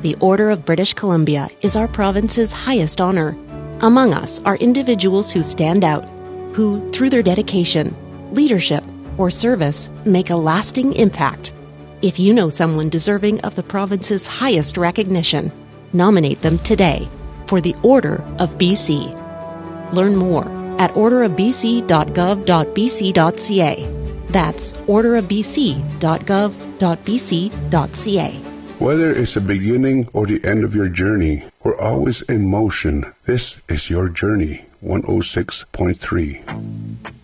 The Order of British Columbia is our province's highest honor. Among us are individuals who stand out, who, through their dedication, leadership, or service, make a lasting impact. If you know someone deserving of the province's highest recognition, nominate them today for the Order of BC. Learn more at orderofbc.gov.bc.ca. That's orderofbc.gov.bc.ca. Whether it's the beginning or the end of your journey, or always in motion, this is your journey. 106.3.